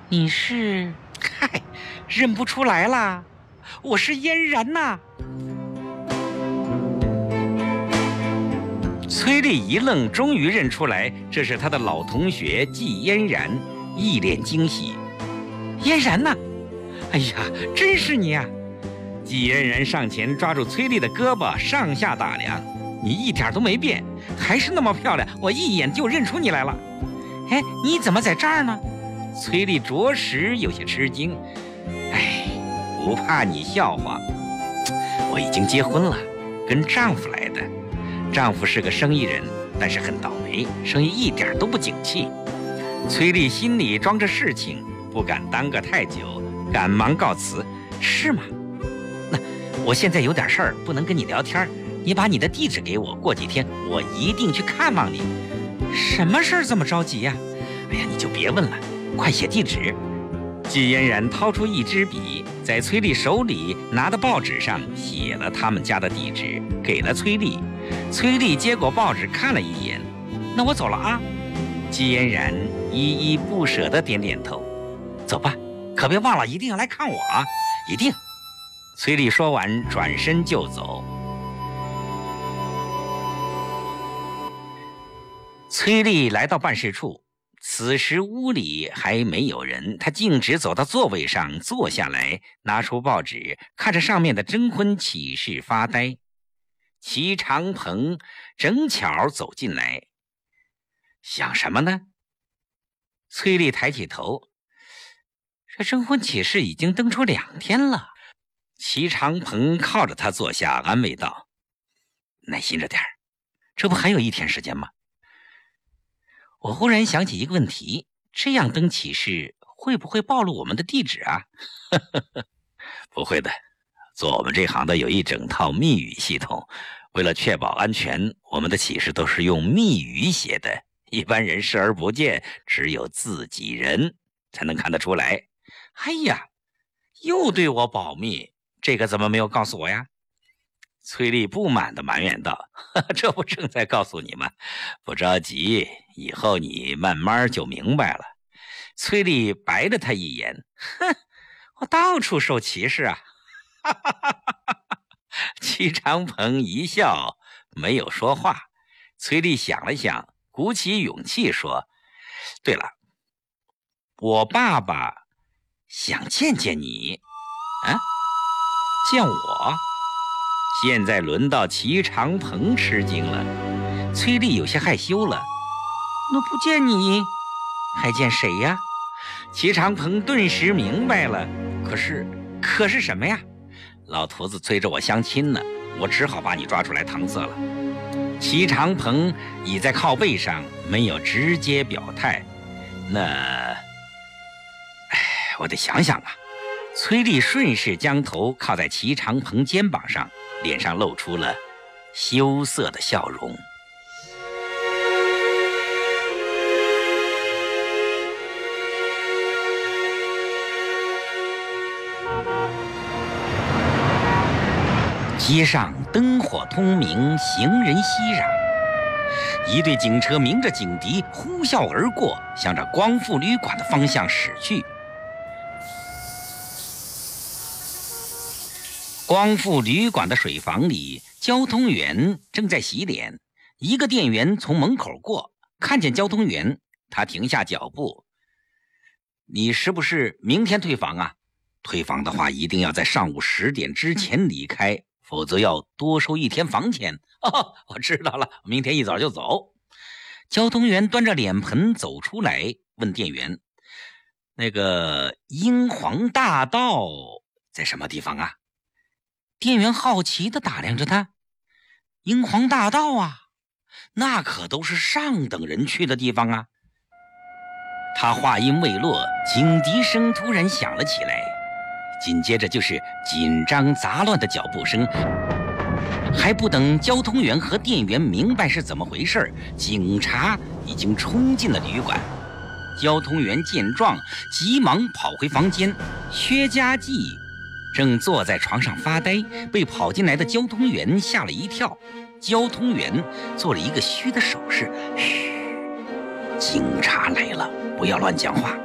你是？嗨，认不出来啦，我是嫣然呐。崔丽一愣，终于认出来这是他的老同学季嫣然，一脸惊喜。嫣然呐，哎呀，真是你啊！季嫣然上前抓住崔丽的胳膊，上下打量，你一点都没变，还是那么漂亮，我一眼就认出你来了。哎，你怎么在这儿呢？崔丽着实有些吃惊。哎，不怕你笑话，我已经结婚了，跟丈夫来的。丈夫是个生意人，但是很倒霉，生意一点都不景气。崔丽心里装着事情，不敢耽搁太久，赶忙告辞。是吗？那我现在有点事儿，不能跟你聊天，你把你的地址给我，过几天我一定去看望你。什么事儿这么着急呀？哎呀，你就别问了，快写地址。季嫣然掏出一支笔，在崔丽手里拿的报纸上写了他们家的地址，给了崔丽。崔丽接过报纸看了一眼，那我走了啊。季嫣然依依不舍地点点头。走吧，可别忘了一定要来看我啊！一定。崔丽说完转身就走。崔丽来到办事处，此时屋里还没有人，她径直走到座位上坐下来，拿出报纸看着上面的征婚启事发呆。齐长鹏正巧走进来，想什么呢？崔丽抬起头，这征婚启事已经登出2天了。齐长鹏靠着他坐下，安慰道：耐心着点，这不还有1天时间吗？我忽然想起一个问题，这样登启事会不会暴露我们的地址啊？不会的，做我们这行的有一整套密语系统，为了确保安全，我们的启事都是用密语写的，一般人视而不见，只有自己人才能看得出来。哎呀，又对我保密，这个怎么没有告诉我呀？崔丽不满地埋怨道：这不正在告诉你吗？不着急，以后你慢慢就明白了。崔丽白了他一眼，哼，我到处受歧视啊！齐长鹏一笑，没有说话。崔丽想了想，鼓起勇气说：对了，我爸爸想见见你。啊？见我？现在轮到齐长鹏吃惊了。崔丽有些害羞了。那不见你还见谁呀？齐长鹏顿时明白了。可是什么呀？老头子催着我相亲呢，我只好把你抓出来搪塞了。齐长鹏倚在靠背上，没有直接表态。我得想想啊。崔丽顺势将头靠在齐长鹏肩膀上，脸上露出了羞涩的笑容。街上灯火通明，行人熙攘，一队警车鸣着警笛，呼啸而过，向着光复旅馆的方向驶去。光复旅馆的水房里，交通员正在洗脸。一个店员从门口过，看见交通员，他停下脚步。你是不是明天退房啊？退房的话，一定要在上午10点之前离开，否则要多收1天房钱。哦，我知道了，明天一早就走。交通员端着脸盆走出来，问店员：那个英皇大道在什么地方啊？店员好奇地打量着他。英皇大道啊，那可都是上等人去的地方啊。他话音未落，警笛声突然响了起来，紧接着就是紧张杂乱的脚步声。还不等交通员和店员明白是怎么回事，警察已经冲进了旅馆。交通员见状，急忙跑回房间。薛家记正坐在床上发呆，被跑进来的交通员吓了一跳。交通员做了一个虚的手势：嘘，警察来了，不要乱讲话。